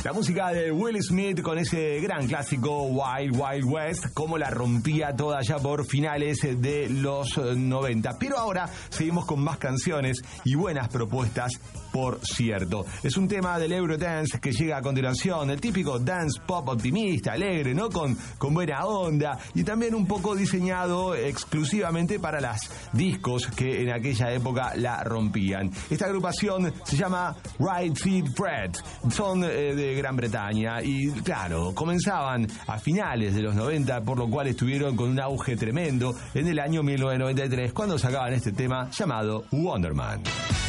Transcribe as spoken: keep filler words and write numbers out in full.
La música de Will Smith con ese gran clásico Wild Wild West, como la rompía toda ya por finales de los noventa. Pero ahora seguimos con más canciones y buenas propuestas, por cierto. Es un tema del Eurodance que llega a continuación, el típico dance pop optimista, alegre, ¿no? Con, con buena onda y también un poco diseñado exclusivamente para las discos que en aquella época la rompían. Esta agrupación se llama Right Said Fred. Son eh, de Gran Bretaña y claro, comenzaban a finales de los noventa, por lo cual estuvieron con un auge tremendo en el año mil novecientos noventa y tres cuando sacaban este tema llamado Wonder Man.